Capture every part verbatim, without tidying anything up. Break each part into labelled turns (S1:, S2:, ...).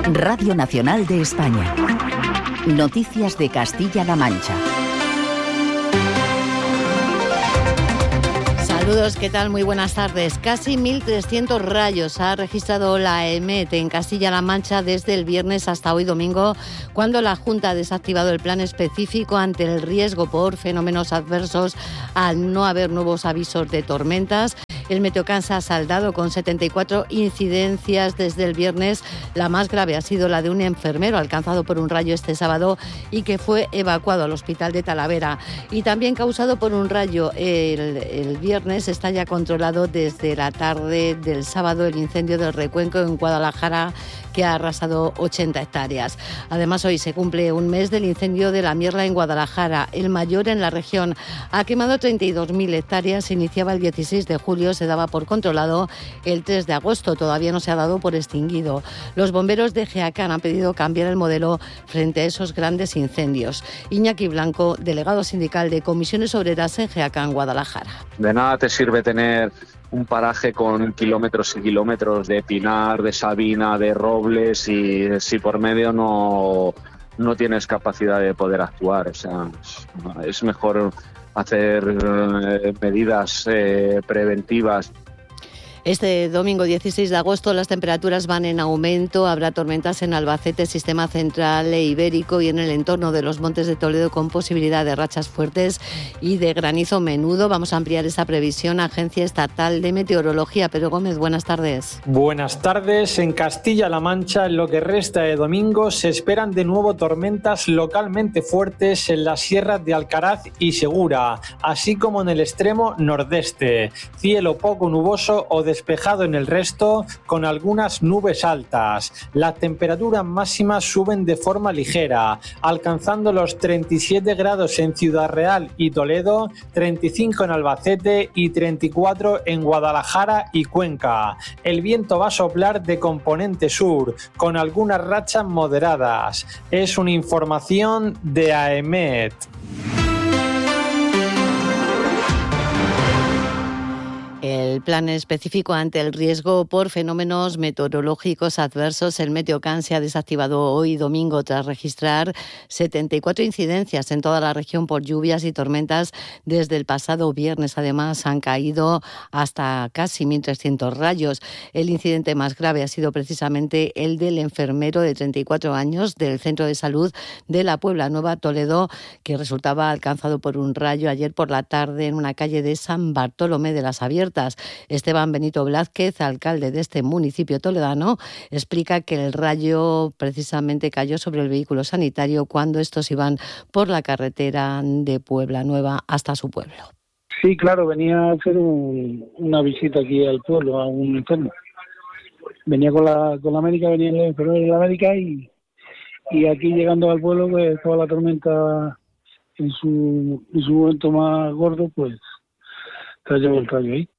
S1: Radio Nacional de España. Noticias de Castilla-La Mancha.
S2: Saludos, ¿qué tal? Muy buenas tardes. Casi mil trescientos rayos ha registrado la E M E T en Castilla-La Mancha desde el viernes hasta hoy domingo, cuando la Junta ha desactivado el plan específico ante el riesgo por fenómenos adversos al no haber nuevos avisos de tormentas. El Meteocansa ha saldado con setenta y cuatro incidencias desde el viernes. La más grave ha sido la de un enfermero alcanzado por un rayo este sábado y que fue evacuado al hospital de Talavera. Y también causado por un rayo el, el viernes está ya controlado desde la tarde del sábado el incendio del Recuenco en Guadalajara, que ha arrasado ochenta hectáreas. Además, hoy se cumple un mes del incendio de la Mierla en Guadalajara, el mayor en la región. Ha quemado treinta y dos mil hectáreas, se iniciaba el dieciséis de julio, se daba por controlado el tres de agosto, todavía no se ha dado por extinguido. Los bomberos de Geacán han pedido cambiar el modelo frente a esos grandes incendios. Iñaki Blanco, delegado sindical de Comisiones Obreras en Geacán, Guadalajara.
S3: De nada te sirve tener un paraje con kilómetros y kilómetros de pinar, de sabina, de robles, y si por medio no, no tienes capacidad de poder actuar. O sea, es mejor hacer eh, medidas eh, preventivas.
S2: Este domingo dieciséis de agosto las temperaturas van en aumento. Habrá tormentas en Albacete, Sistema Central e Ibérico y en el entorno de los Montes de Toledo, con posibilidad de rachas fuertes y de granizo menudo. Vamos a ampliar esa previsión. Agencia Estatal de Meteorología. Pedro Gómez, buenas tardes.
S4: Buenas tardes. En Castilla-La Mancha, en lo que resta de domingo, se esperan de nuevo tormentas localmente fuertes en las sierras de Alcaraz y Segura, así como en el extremo nordeste. Cielo poco nuboso o de despejado en el resto, con algunas nubes altas. Las temperaturas máximas suben de forma ligera, alcanzando los treinta y siete grados en Ciudad Real y Toledo, treinta y cinco en Albacete y treinta y cuatro en Guadalajara y Cuenca. El viento va a soplar de componente sur, con algunas rachas moderadas. Es una información de A E M E T.
S2: El plan específico ante el riesgo por fenómenos meteorológicos adversos, el Meteocan, se ha desactivado hoy domingo tras registrar setenta y cuatro incidencias en toda la región por lluvias y tormentas desde el pasado viernes. Además, han caído hasta casi mil trescientos rayos. El incidente más grave ha sido precisamente el del enfermero de treinta y cuatro años del Centro de Salud de la Puebla Nueva, Toledo, que resultaba alcanzado por un rayo ayer por la tarde en una calle de San Bartolomé de las Abiertas. Esteban Benito Blázquez, alcalde de este municipio toledano, explica que el rayo precisamente cayó sobre el vehículo sanitario cuando estos iban por la carretera de Puebla Nueva hasta su pueblo.
S5: Sí, claro, venía a hacer un, una visita aquí al pueblo, a un enfermo. Venía con la con la médica, venía el enfermero de la médica y, y aquí llegando al pueblo, pues estaba la tormenta en su, en su momento más gordo, pues cayó el rayo ahí.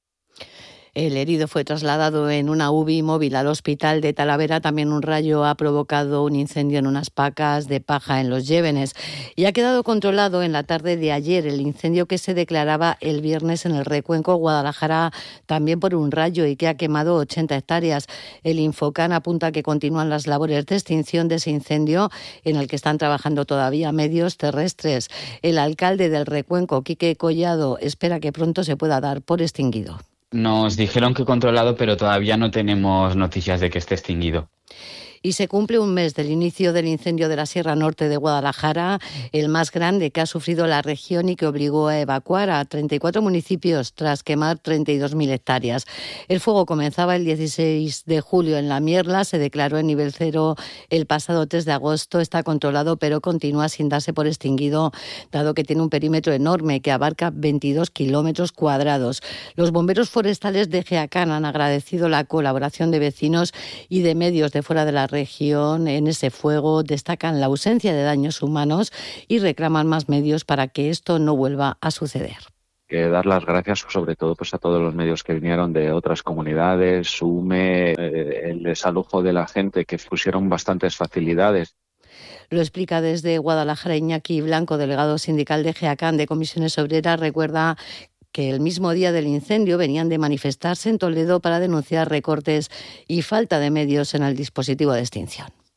S2: El herido fue trasladado en una U B I móvil al hospital de Talavera. También un rayo ha provocado un incendio en unas pacas de paja en Los Llévenes y ha quedado controlado en la tarde de ayer el incendio que se declaraba el viernes en el Recuenco, Guadalajara, también por un rayo, y que ha quemado ochenta hectáreas. El Infocan apunta que continúan las labores de extinción de ese incendio, en el que están trabajando todavía medios terrestres. El alcalde del Recuenco, Quique Collado, espera que pronto se pueda dar por extinguido.
S6: Nos dijeron que controlado, pero todavía no tenemos noticias de que esté extinguido.
S2: Y se cumple un mes del inicio del incendio de la Sierra Norte de Guadalajara, el más grande que ha sufrido la región y que obligó a evacuar a treinta y cuatro municipios tras quemar treinta y dos mil hectáreas. El fuego comenzaba el dieciséis de julio en la Mierla, se declaró en nivel cero el pasado tres de agosto, está controlado pero continúa sin darse por extinguido, dado que tiene un perímetro enorme que abarca veintidós kilómetros cuadrados. Los bomberos forestales de Geacán han agradecido la colaboración de vecinos y de medios de fuera de la región en ese fuego, destacan la ausencia de daños humanos y reclaman más medios para que esto no vuelva a suceder.
S3: Que dar las gracias sobre todo pues a todos los medios que vinieron de otras comunidades, SUME, eh, el desalojo de la gente, que pusieron bastantes facilidades.
S2: Lo explica desde Guadalajara Iñaki Blanco, delegado sindical de Geacán de Comisiones Obreras. Recuerda que el mismo día del incendio venían de manifestarse en Toledo para denunciar recortes y falta de medios en el dispositivo de extinción.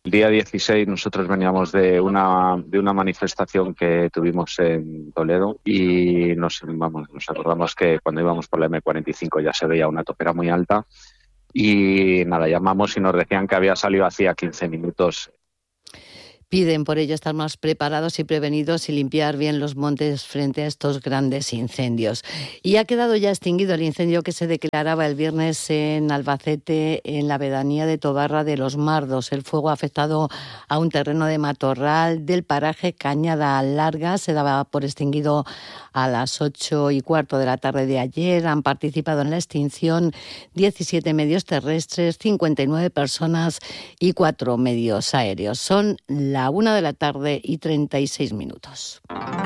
S3: El día dieciséis nosotros veníamos de una de una manifestación que tuvimos en Toledo y nos, vamos, nos acordamos que cuando íbamos por la eme cuarenta y cinco ya se veía una topera muy alta y nada, llamamos y nos decían que había salido hacía quince minutos.
S2: Piden por ello estar más preparados y prevenidos y limpiar bien los montes frente a estos grandes incendios. Y ha quedado ya extinguido el incendio que se declaraba el viernes en Albacete, en la pedanía de Tobarra de los Mardos. El fuego ha afectado a un terreno de matorral del paraje Cañada Larga. Se daba por extinguido a las ocho y cuarto de la tarde de ayer. Han participado en la extinción diecisiete medios terrestres, cincuenta y nueve personas y cuatro medios aéreos. Son la una de la tarde y treinta y seis minutos.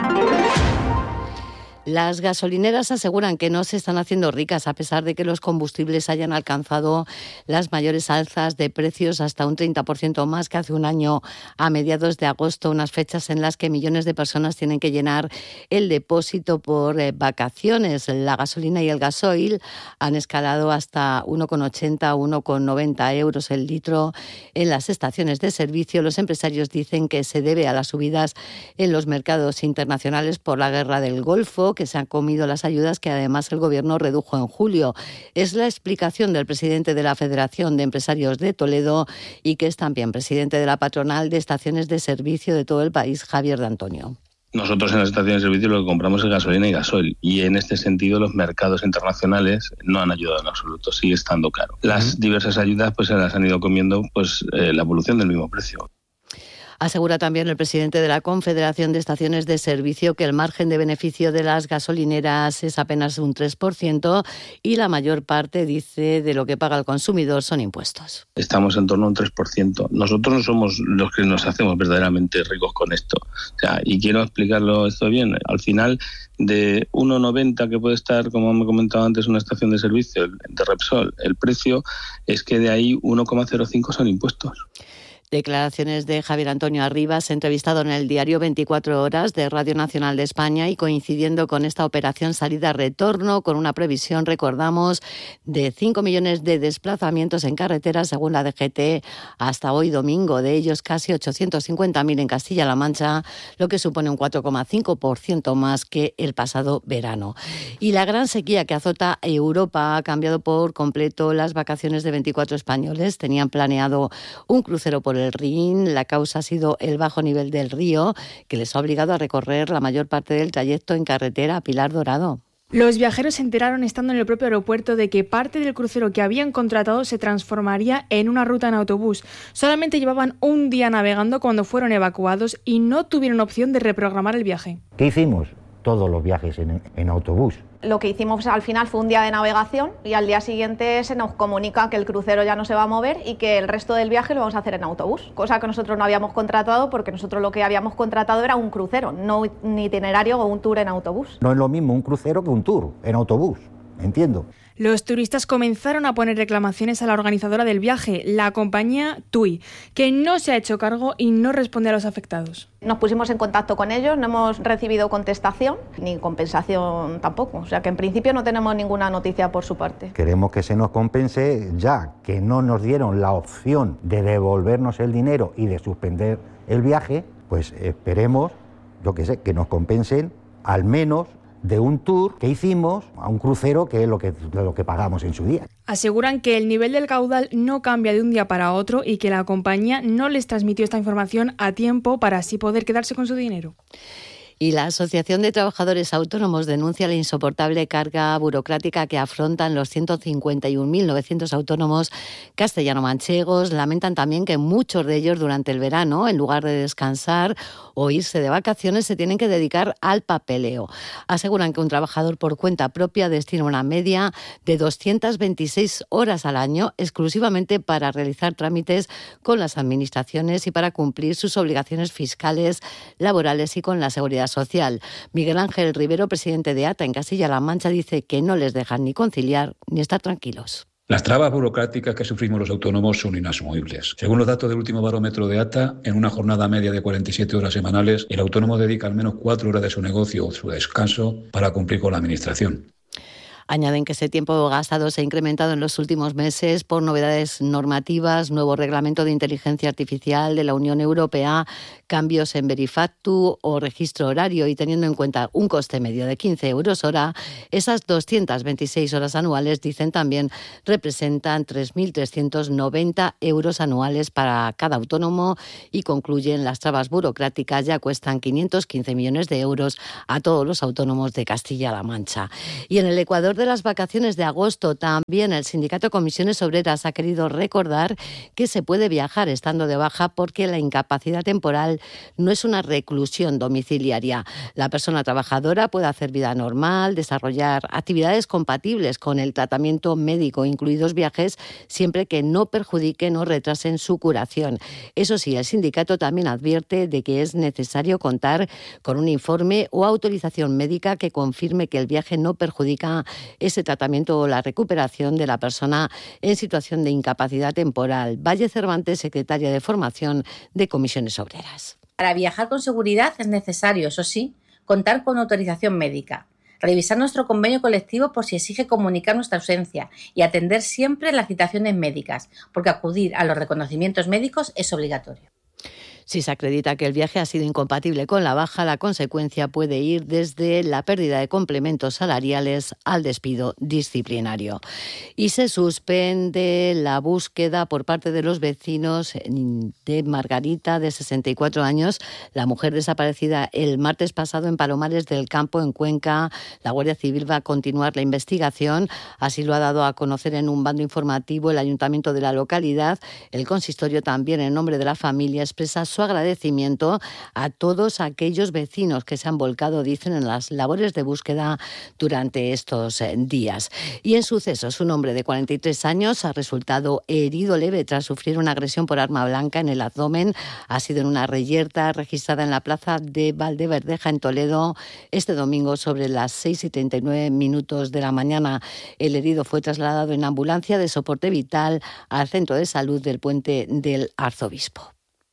S2: Las gasolineras aseguran que no se están haciendo ricas a pesar de que los combustibles hayan alcanzado las mayores alzas de precios, hasta un treinta por ciento más que hace un año a mediados de agosto, unas fechas en las que millones de personas tienen que llenar el depósito por eh, vacaciones. La gasolina y el gasoil han escalado hasta uno coma ochenta a uno coma noventa euros el litro en las estaciones de servicio. Los empresarios dicen que se debe a las subidas en los mercados internacionales por la guerra del Golfo, que se han comido las ayudas que además el Gobierno redujo en julio. Es la explicación del presidente de la Federación de Empresarios de Toledo y que es también presidente de la patronal de estaciones de servicio de todo el país, Javier de Antonio.
S7: Nosotros en las estaciones de servicio lo que compramos es gasolina y gasoil, y en este sentido los mercados internacionales no han ayudado en absoluto, sigue estando caro. Las diversas ayudas pues se las han ido comiendo pues eh, la evolución del mismo precio.
S2: Asegura también el presidente de la Confederación de Estaciones de Servicio que el margen de beneficio de las gasolineras es apenas un tres por ciento y la mayor parte, dice, de lo que paga el consumidor son impuestos.
S7: Estamos en torno a un tres por ciento. Nosotros no somos los que nos hacemos verdaderamente ricos con esto. O sea, y quiero explicarlo esto bien. Al final, de uno noventa que puede estar, como me comentaba antes, una estación de servicio de Repsol, el precio es que de ahí uno coma cero cinco son impuestos.
S2: Declaraciones de Javier Antonio Arribas, entrevistado en el diario veinticuatro horas de Radio Nacional de España y coincidiendo con esta operación salida-retorno, con una previsión, recordamos, de cinco millones de desplazamientos en carretera según la D G T hasta hoy domingo, de ellos casi ochocientos cincuenta mil en Castilla-La Mancha, lo que supone un cuatro coma cinco por ciento más que el pasado verano. Y la gran sequía que azota Europa ha cambiado por completo las vacaciones de veinticuatro españoles. Tenían planeado un crucero por el Rin. La causa ha sido el bajo nivel del río, que les ha obligado a recorrer la mayor parte del trayecto en carretera a Pilar Dorado.
S8: Los viajeros se enteraron estando en el propio aeropuerto de que parte del crucero que habían contratado se transformaría en una ruta en autobús. Solamente llevaban un día navegando cuando fueron evacuados y no tuvieron opción de reprogramar el viaje.
S9: ¿Qué hicimos? Todos los viajes en, en autobús.
S10: Lo que hicimos al final fue un día de navegación y al día siguiente se nos comunica que el crucero ya no se va a mover y que el resto del viaje lo vamos a hacer en autobús, cosa que nosotros no habíamos contratado porque nosotros lo que habíamos contratado era un crucero, no un itinerario o un tour en autobús.
S9: No es lo mismo un crucero que un tour en autobús, entiendo.
S8: Los turistas comenzaron a poner reclamaciones a la organizadora del viaje, la compañía TUI, que no se ha hecho cargo y no responde a los afectados.
S10: Nos pusimos en contacto con ellos, no hemos recibido contestación ni compensación tampoco, o sea que en principio no tenemos ninguna noticia por su parte.
S9: Queremos que se nos compense, ya que no nos dieron la opción de devolvernos el dinero y de suspender el viaje, pues esperemos, yo qué sé, que nos compensen al menos de un tour que hicimos a un crucero, que es lo que, lo que pagamos en su día.
S8: Aseguran que el nivel del caudal no cambia de un día para otro y que la compañía no les transmitió esta información a tiempo para así poder quedarse con su dinero.
S2: Y la Asociación de Trabajadores Autónomos denuncia la insoportable carga burocrática que afrontan los ciento cincuenta y un mil novecientos autónomos castellano-manchegos. Lamentan también que muchos de ellos durante el verano, en lugar de descansar o irse de vacaciones, se tienen que dedicar al papeleo. Aseguran que un trabajador por cuenta propia destina una media de doscientas veintiséis horas al año exclusivamente para realizar trámites con las administraciones y para cumplir sus obligaciones fiscales, laborales y con la seguridad social. Miguel Ángel Rivero, presidente de A T A en Castilla-La Mancha, dice que no les dejan ni conciliar ni estar tranquilos.
S11: Las trabas burocráticas que sufrimos los autónomos son inasumibles. Según los datos del último barómetro de A T A, en una jornada media de cuarenta y siete horas semanales, el autónomo dedica al menos cuatro horas de su negocio o su descanso para cumplir con la administración.
S2: Añaden que ese tiempo gastado se ha incrementado en los últimos meses por novedades normativas, nuevo reglamento de inteligencia artificial de la Unión Europea, cambios en Verifactu o registro horario, y teniendo en cuenta un coste medio de quince euros hora, esas doscientas veintiséis horas anuales, dicen también, representan tres mil trescientos noventa euros anuales para cada autónomo, y concluyen: las trabas burocráticas ya cuestan quinientos quince millones de euros a todos los autónomos de Castilla-La Mancha. Y en el Ecuador de las vacaciones de agosto, también el sindicato Comisiones Obreras ha querido recordar que se puede viajar estando de baja, porque la incapacidad temporal no es una reclusión domiciliaria. La persona trabajadora puede hacer vida normal, desarrollar actividades compatibles con el tratamiento médico, incluidos viajes, siempre que no perjudiquen o retrasen su curación. Eso sí, el sindicato también advierte de que es necesario contar con un informe o autorización médica que confirme que el viaje no perjudica ese tratamiento o la recuperación de la persona en situación de incapacidad temporal. Valle Cervantes, secretaria de Formación de Comisiones Obreras.
S12: Para viajar con seguridad es necesario, eso sí, contar con autorización médica, revisar nuestro convenio colectivo por si exige comunicar nuestra ausencia y atender siempre las citaciones médicas, porque acudir a los reconocimientos médicos es obligatorio.
S2: Si se acredita que el viaje ha sido incompatible con la baja, la consecuencia puede ir desde la pérdida de complementos salariales al despido disciplinario. Y se suspende la búsqueda por parte de los vecinos de Margarita, de sesenta y cuatro años, la mujer desaparecida el martes pasado en Palomares del Campo, en Cuenca. La Guardia Civil va a continuar la investigación. Así lo ha dado a conocer en un bando informativo el ayuntamiento de la localidad. El consistorio también, en nombre de la familia, expresa su agradecimiento a todos aquellos vecinos que se han volcado, dicen, en las labores de búsqueda durante estos días. Y en sucesos, un hombre de cuarenta y tres años ha resultado herido leve tras sufrir una agresión por arma blanca en el abdomen. Ha sido en una reyerta registrada en la plaza de Valdeverdeja, en Toledo, este domingo sobre las seis y treinta y nueve minutos de la mañana. El herido fue trasladado en ambulancia de soporte vital al centro de salud del Puente del Arzobispo.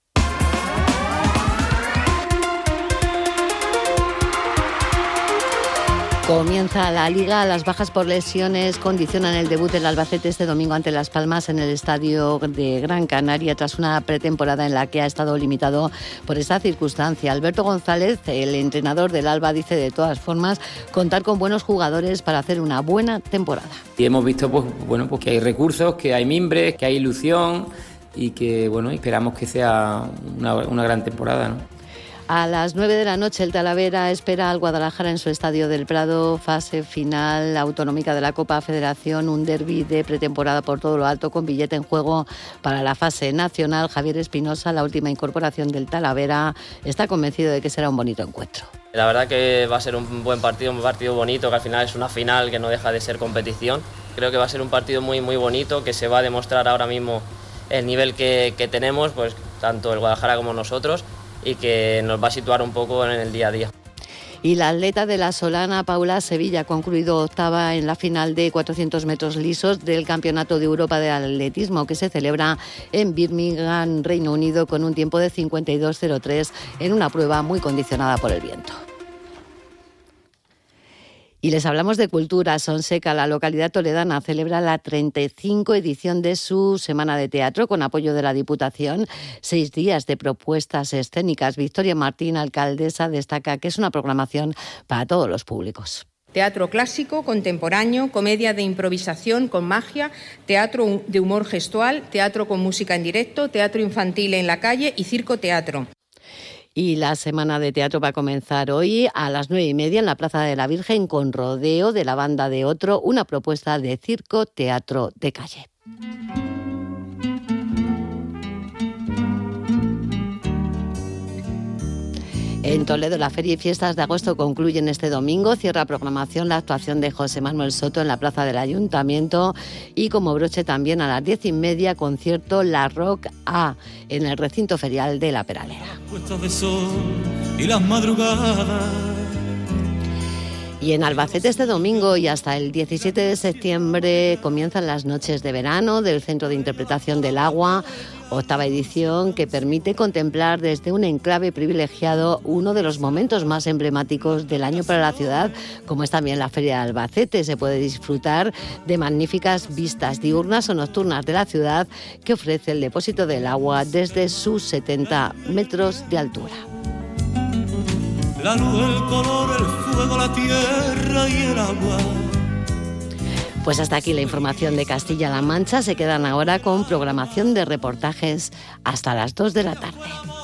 S2: Comienza la Liga. Las bajas por lesiones condicionan el debut del Albacete este domingo ante Las Palmas en el estadio de Gran Canaria, tras una pretemporada en la que ha estado limitado por esta circunstancia. Alberto González, el entrenador del Alba, dice de todas formas contar con buenos jugadores para hacer una buena temporada.
S13: Y hemos visto pues, bueno, pues que hay recursos, que hay mimbres, que hay ilusión y que bueno, esperamos que sea una, una gran temporada, ¿no?
S2: A las nueve de la noche el Talavera espera al Guadalajara en su Estadio del Prado, fase final autonómica de la Copa Federación, un derbi de pretemporada por todo lo alto con billete en juego para la fase nacional. Javier Espinosa, la última incorporación del Talavera, está convencido de que será un bonito encuentro.
S14: La verdad que va a ser un buen partido, un partido bonito, que al final es una final que no deja de ser competición. Creo que va a ser un partido muy, muy bonito, que se va a demostrar ahora mismo el nivel que, que tenemos, pues tanto el Guadalajara como nosotros, y que nos va a situar un poco en el día a día.
S2: Y la atleta de la Solana, Paula Sevilla, ha concluido octava en la final de cuatrocientos metros lisos del Campeonato de Europa de Atletismo, que se celebra en Birmingham, Reino Unido, con un tiempo de cincuenta y dos cero tres en una prueba muy condicionada por el viento. Y les hablamos de cultura. Sonseca, la localidad toledana, celebra la treinta y cinco edición de su Semana de Teatro con apoyo de la Diputación. Seis días de propuestas escénicas. Victoria Martín, alcaldesa, destaca que es una programación para todos los públicos.
S15: Teatro clásico, contemporáneo, comedia de improvisación con magia, teatro de humor gestual, teatro con música en directo, teatro infantil en la calle y circo teatro.
S2: Y la Semana de Teatro va a comenzar hoy a las nueve y media en la Plaza de la Virgen con rodeo de la banda de Otro, una propuesta de circo teatro de calle. En Toledo, la Feria y Fiestas de Agosto concluyen este domingo. Cierra programación la actuación de José Manuel Soto en la plaza del Ayuntamiento y como broche también a las diez y media concierto La Rock A en el recinto ferial de La Peralera.
S16: Puestas de sol y las madrugadas.
S2: Y en Albacete este domingo y hasta el diecisiete de septiembre comienzan las noches de verano del Centro de Interpretación del Agua, Octava edición que permite contemplar desde un enclave privilegiado uno de los momentos más emblemáticos del año para la ciudad, como es también la Feria de Albacete. Se puede disfrutar de magníficas vistas diurnas o nocturnas de la ciudad que ofrece el depósito del agua desde sus setenta metros de altura.
S16: La luz, el color, el fuego, la tierra y el agua.
S2: Pues hasta aquí la información de Castilla-La Mancha. Se quedan ahora con programación de reportajes hasta las dos de la tarde.